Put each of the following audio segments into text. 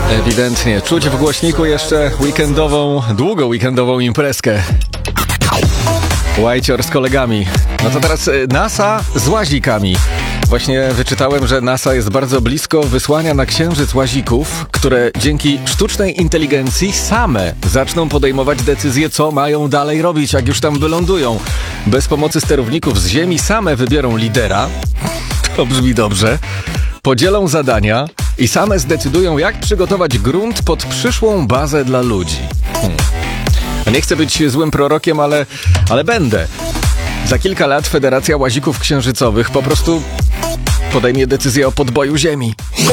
Ewidentnie. Czuć w głośniku jeszcze długo weekendową imprezkę. Łajcior z kolegami. No to teraz NASA z łazikami. Właśnie wyczytałem, że NASA jest bardzo blisko wysłania na Księżyc łazików, które dzięki sztucznej inteligencji same zaczną podejmować decyzje, co mają dalej robić, jak już tam wylądują. Bez pomocy sterowników z Ziemi same wybiorą lidera. To brzmi dobrze. Podzielą zadania i same zdecydują, jak przygotować grunt pod przyszłą bazę dla ludzi. Nie chcę być złym prorokiem, ale będę. Za kilka lat Federacja Łazików Księżycowych po prostu podejmie decyzję o podboju Ziemi.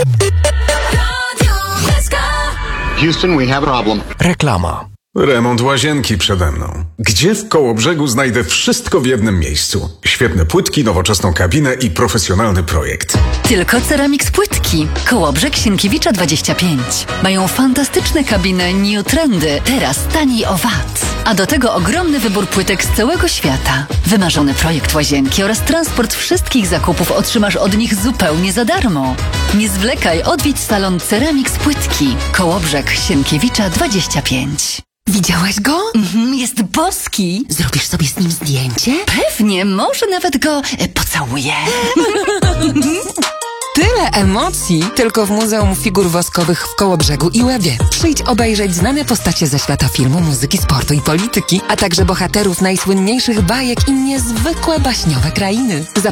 Houston, we have a problem. Reklama. Remont łazienki przede mną. Gdzie w Kołobrzegu znajdę wszystko w jednym miejscu? Świetne płytki, nowoczesną kabinę i profesjonalny projekt. Tylko Ceramics płytki. Kołobrzeg Sienkiewicza 25. Mają fantastyczne kabiny New Trendy. Teraz taniej o VAT. A do tego ogromny wybór płytek z całego świata. Wymarzony projekt łazienki oraz transport wszystkich zakupów otrzymasz od nich zupełnie za darmo. Nie zwlekaj, odwiedź salon Ceramics płytki. Kołobrzeg Sienkiewicza 25. Widziałaś go? Jest boski. Zrobisz sobie z nim zdjęcie? Pewnie, może nawet go pocałuję. Tyle emocji tylko w Muzeum Figur Woskowych w Kołobrzegu i Łebie. Przyjdź obejrzeć znane postacie ze świata filmu, muzyki, sportu i polityki, a także bohaterów najsłynniejszych bajek i niezwykłe baśniowe krainy.